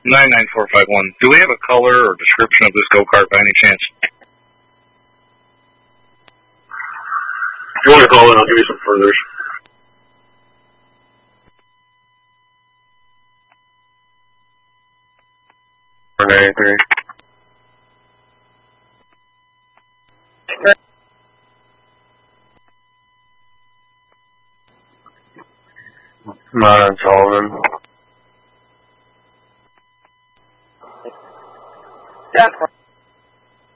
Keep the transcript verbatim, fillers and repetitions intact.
nine nine four five one. Do we have a color or description of this go-kart by any chance? If you want to call it, I'll give you some furthers. four ninety-three. Not on Sullivan.